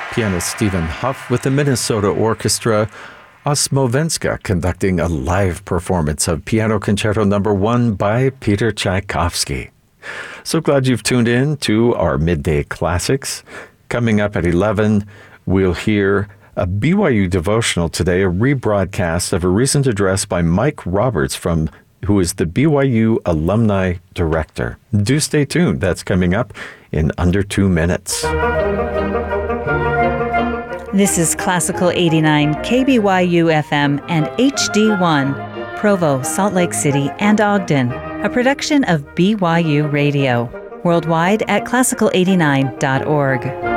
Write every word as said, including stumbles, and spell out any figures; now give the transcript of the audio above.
Pianist Stephen Huff with the Minnesota Orchestra, Osmovenska conducting a live performance of Piano Concerto Number One by Peter Tchaikovsky. So glad you've tuned in to our Midday Classics. Coming up at eleven, we'll hear a B Y U devotional today, a rebroadcast of a recent address by Mike Roberts, from who is the B Y U Alumni Director. Do stay tuned. That's coming up in under two minutes. This is Classical eighty-nine K B Y U F M and H D one, Provo, Salt Lake City, and Ogden, a production of B Y U Radio. Worldwide at classical eighty-nine dot org.